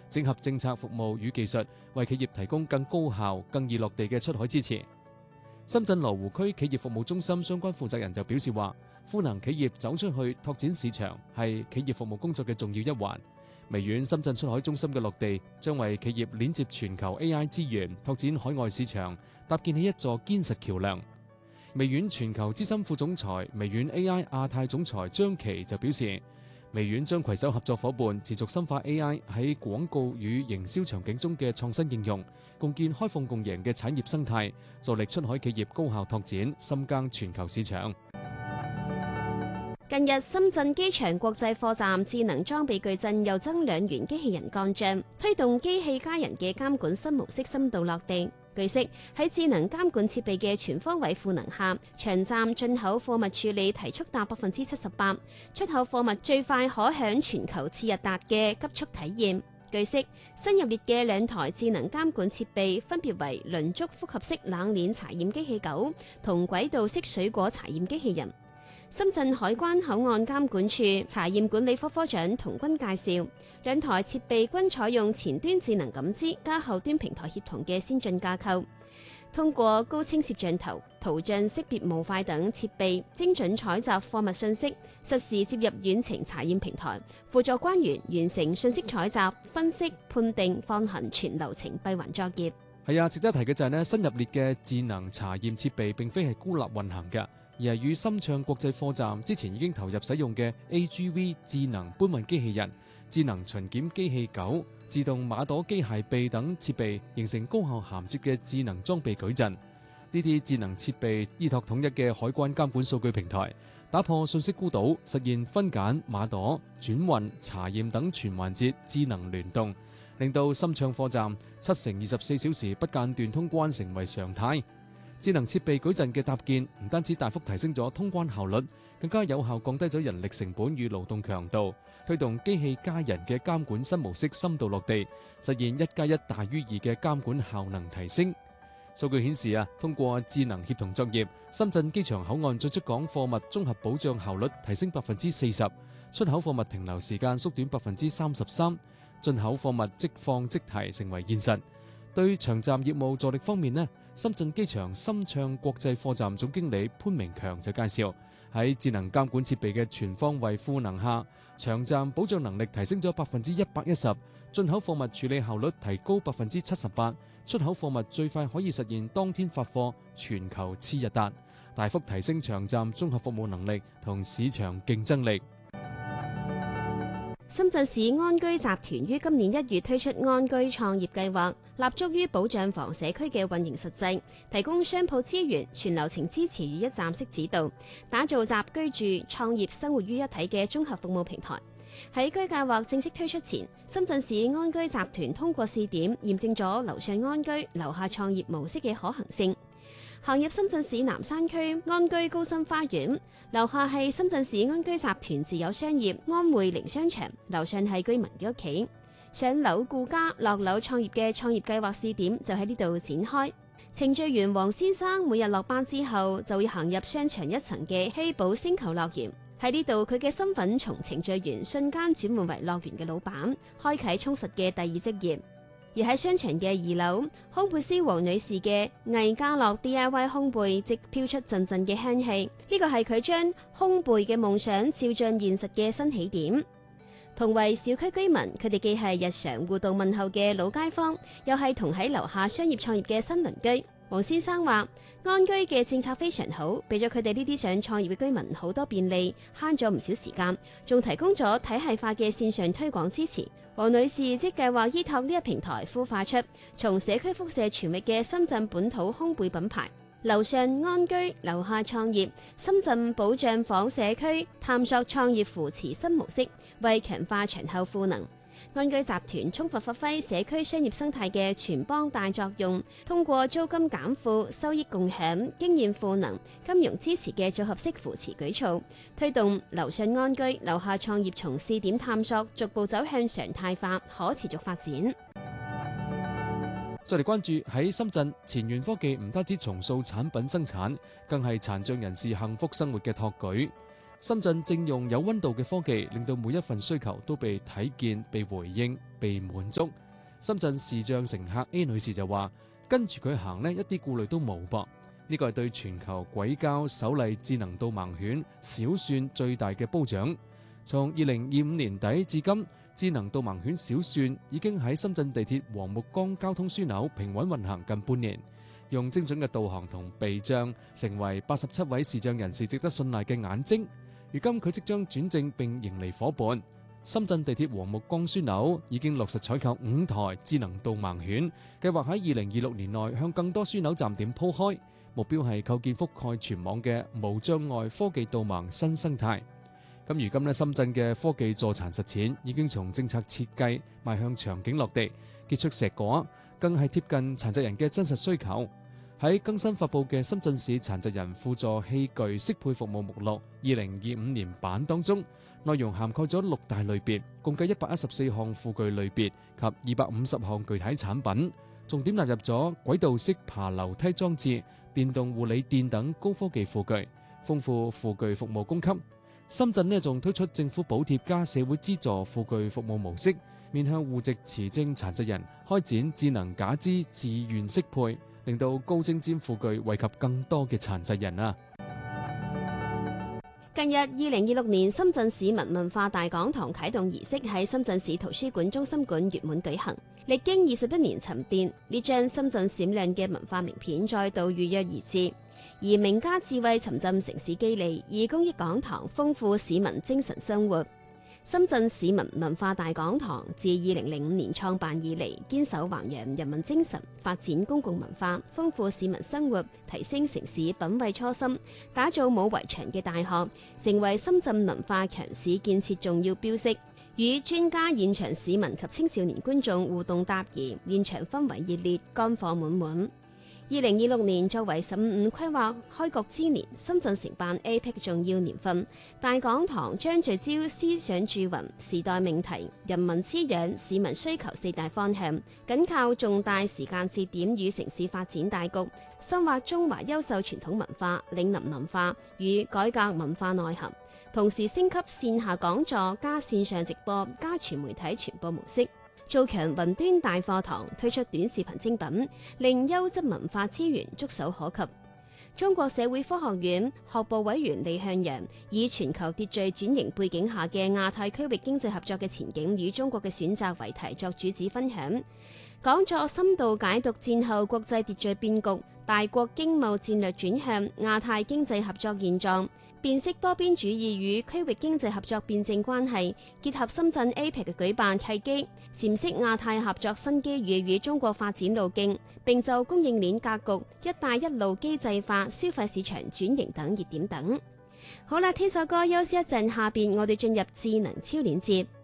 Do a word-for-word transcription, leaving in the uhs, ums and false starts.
整合政策服務與技術，為企業提供更高效、更易落地嘅出海支持。深圳羅湖區企業服務中心相關負責人就表示話，賦能企業走出去拓展市場係企業服務工作嘅重要一環。微軟深圳出海中心嘅落地，將為企業鏈接全球 A I 資源、拓展海外市場，搭建起一座堅實橋樑。微軟全球資深副總裁、微軟 A I 亞太總裁張琪就表示，微軟將攜手合作夥伴，持續深化 A I 喺廣告與營銷場景中嘅創新應用，共建開放共贏嘅產業生態，助力出海企業高效拓展，深耕全球市場。 近日，深圳機場國際貨站智能裝備矩陣又增兩元機器人幹將，推動機器加人嘅監管新模式深度落地。據悉，喺智能監管設備嘅全方位賦能下，場站進口貨物處理提速達百分之七十八，出口貨物最快可享全球次日達嘅急速體驗。據悉，新入列嘅兩台智能監管設備分別為輪軸複合式冷鏈查驗機器狗同軌道式水果查驗機器人。深圳海關口岸監管處查驗管理科科長童軍介紹，兩台設備均採用前端智能感知加後端平台協同嘅先進架構，通過高清攝像頭、圖像識別模塊等設備，精準採集貨物信息，實時接入遠程查驗平台，輔助關員完成信息採集、分析、判定、放行全流程閉環作業。 係啊，值得提嘅就係呢，新入列嘅智能查驗設備並非係孤立運行嘅，而係與深暢國際貨站之前已經投入使用嘅 A G V 智能搬運機器人、智能巡檢機器狗、自動馬朵機械臂等設備，形成高效銜接嘅智能裝備矩陣。呢啲智能設備依託統一嘅海關監管數據平台，打破信息孤島，實現分揀、馬朵、轉運、查驗等全環節智能聯動，令到深暢貨站七乘二十四小時不間斷通關成為常態。智能設備矩陣嘅搭建唔單止大幅提升咗通關效率，更加有效降低咗人力成本與勞動強度，推動機器加人嘅監管新模式深度落地，實現一加一大於二嘅監管效能提升。數據顯示啊，通過智能協同作業，深圳機場口岸進出港貨物綜合保障效率提升百分之四十，出口貨物停留時間縮短百分之三十三，進口貨物即放即提成為現實。對場站業務助力方面呢，深圳機場深暢國際貨站總經理潘明強就介紹，喺智能監管設備嘅全方位賦能下，場站保障能力提升咗百分之一百一十，進口貨物處理效率提高百分之七十八，出口貨物最快可以實現當天發貨，全球次日達，大幅提升場站綜合服務能力同市場競爭力。 深圳市安居集團於今年一月推出安居創業計劃，立足於保障房社區嘅運營實際，提供商鋪資源、全流程支持與一站式指導，打造集居住、創業、生活於一體嘅綜合服務平台。喺居計劃正式推出前，深圳市安居集團通過試點驗證咗樓上安居、樓下創業模式嘅可行性。行入深圳市南山區安居高新花園，樓下係深圳市安居集團自有商業安匯寧商場，樓上係居民嘅屋企。上樓顧家、落樓創業嘅創業計劃試點就喺呢度展開。程序員黃先生每日落班之後就會行入商場一層嘅希寶星球樂園，喺呢度佢嘅身份從程序員瞬間轉換為樂園嘅老闆，開啟充實嘅第二職業。而喺商場嘅二樓，烘焙師黃女士嘅藝家樂 D I Y 烘焙即飄出陣陣嘅香氣，呢個係佢將烘焙嘅夢想照進現實嘅新起點。同為小區居民，佢哋既係日常互動問候嘅老街坊，又係同喺樓下商業創業嘅新鄰居。黃先生話：安居嘅政策非常好，俾咗佢哋呢啲想創業嘅居民好多便利，慳咗唔少時間，仲提供咗體系化嘅線上推廣支持。黃女士即計劃依託呢一平台孵化出從社區輻射全域嘅深圳本土烘焙品牌。樓上安居，樓下創業，深圳保障房社區探索創業扶持新模式，為強化場後賦能。安居集團充分發揮社區商業生態嘅全幫大作用，通過租金減負、收益共享、經驗賦能、金融支持嘅組合式扶持舉措，推動樓上安居、樓下創業從試點探索，逐步走向常態化、可持續發展。 再嚟關注喺深圳，前沿科技唔單止重塑產品生產，更係殘障人士幸福生活嘅托舉。 深圳正用有溫度嘅科技，令到每一份需求都被睇見、被回應、被滿足。深圳視像乘客 A 女士就話：跟住佢行呢，一啲顧慮都冇噃。呢個係對全球軌交首例智能導盲犬小蒜最大嘅褒獎。從二零二五年底至今，智能導盲犬小蒜已經喺深圳地鐵黃木崗交通樞紐平穩運行近半年。用精準嘅導航同避障，成為八十七位視障人士值得信賴嘅眼睛。如今佢即將轉正並迎嚟夥伴。深圳地鐵黃木崗樞紐已經落實採購五台智能導盲犬，計劃喺二零二六年內向更多樞紐站點鋪開，目標係構建覆蓋全網嘅無障礙科技導盲新生態。咁如今呢，深圳嘅科技助殘實踐已經從政策設計邁向場景落地，結出碩果，更係貼近殘疾人嘅真實需求。喺更新發布嘅深圳市殘疾人輔助器具適配服務目錄二零二五年版當中，內容涵蓋咗六大類別，共計一百一十四項輔具類別及二百五十項具體產品，重點納入咗軌道式爬樓梯裝置、電動護理墊等高科技輔具，豐富輔具服務供給。深圳呢仲推出政府補貼加社會資助輔具服務模式，面向戶籍持證殘疾人開展智能假肢自願適配，令到高精尖輔具惠及更多嘅殘疾人啊！ 近日，二零二六年深圳市民文化大講堂啟動儀式喺深圳市圖書館中心館月滿舉行。歷經二十一年沉澱，呢張深圳閃亮嘅文化名片再度如約而至。而名家智慧沉浸城市機理，以公益講堂豐富市民精神生活。深圳市民文化大講堂自二零零五年創辦以嚟，堅守弘揚人民精神，發展公共文化，豐富市民生活，提升城市品位初心，打造冇圍牆嘅大學，成為深圳文化強市建設重要標識。與專家、現場市民及青少年觀眾互動答疑，現場氛圍熱烈，乾貨滿滿。二零二六年作為十五五規劃開局之年，深圳承辦 A P E C 重要年份，大講堂將聚焦思想鑄運、時代命題、人民滋養、市民需求四大方向，緊靠重大時間節點與城市發展大局，深挖中華優秀傳統文化、嶺南文化與改革文化內涵，同時升級線下講座加線上直播加全媒體傳播模式。做強雲端大課堂，推出短視頻精品，令優質文化資源觸手可及。中國社會科學院學部委員李向陽以全球秩序轉型背景下嘅亞太區域經濟合作嘅前景與中國嘅選擇為題作主旨分享。講座深度解讀戰後國際秩序變局、大國經貿戰略轉向、亞太經濟合作現狀，辨識多邊主義與區域經濟合作辯證關係，結合深圳 A P E C 嘅舉辦契機，闡釋亞太合作新機遇與中國發展路徑，並就供應鏈格局、一帶一路機制化、消費市場轉型等熱點等。好啦，聽首歌休息一陣，下邊我哋進入智能超鏈接。